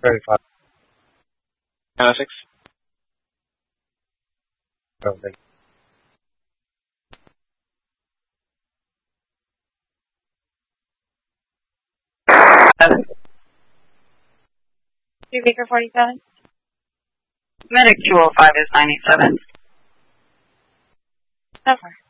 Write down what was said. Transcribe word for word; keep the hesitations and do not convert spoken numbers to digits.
thirty-five. Uh, six. Oh, thank Two Baker forty-seven. Medic two oh five is nine eight seven. So far.